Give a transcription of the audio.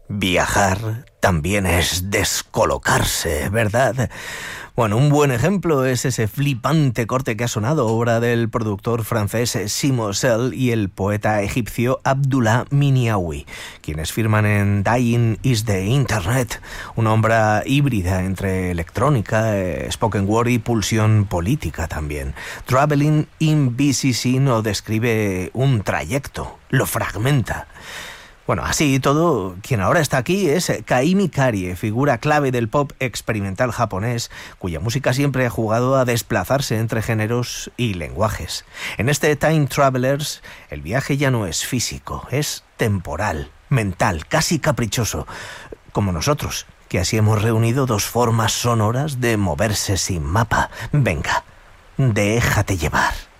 Viajar también es descolocarse, ¿verdad? Bueno, un buen ejemplo es ese flipante corte que ha sonado, obra del productor francés Simo Sel y el poeta egipcio Abdullah Miniawi, quienes firman en Dying is the Internet, una obra híbrida entre electrónica, spoken word y pulsión política también. Traveling in BCC no describe un trayecto, lo fragmenta. Bueno, así y todo, quien ahora está aquí es Kaimi Karie, figura clave del pop experimental japonés, cuya música siempre ha jugado a desplazarse entre géneros y lenguajes. En este Time Travelers, el viaje ya no es físico, es temporal, mental, casi caprichoso, como nosotros, que así hemos reunido dos formas sonoras de moverse sin mapa. Venga, déjate llevar.